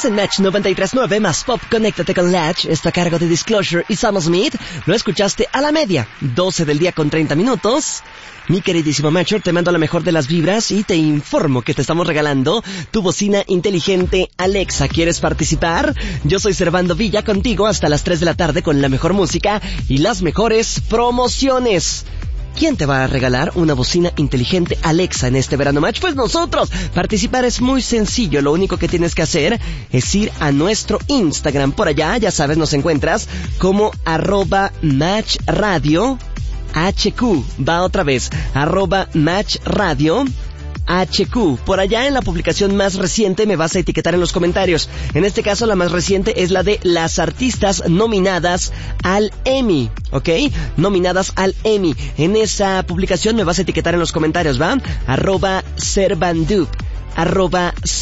Estás en Match 93.9 más Pop. Conéctate con Latch. Está a cargo de Disclosure y Sam Smith. Lo escuchaste a la media, 12 del día con 30 minutos. Mi queridísimo Matcher, te mando la mejor de las vibras y te informo que te estamos regalando tu bocina inteligente Alexa. ¿Quieres participar? Yo soy Servando Villa, contigo hasta las 3 de la tarde con la mejor música y las mejores promociones. ¿Quién te va a regalar una bocina inteligente Alexa en este verano Match? Pues nosotros. Participar es muy sencillo. Lo único que tienes que hacer es ir a nuestro Instagram. Por allá, ya sabes, nos encuentras como @matchradio HQ. Va otra vez, @matchradio HQ. Por allá en la publicación más reciente me vas a etiquetar en los comentarios. En este caso la más reciente es la de las artistas nominadas al Emmy, ¿ok? Nominadas al Emmy. En esa publicación me vas a etiquetar en los comentarios, ¿va? @servandup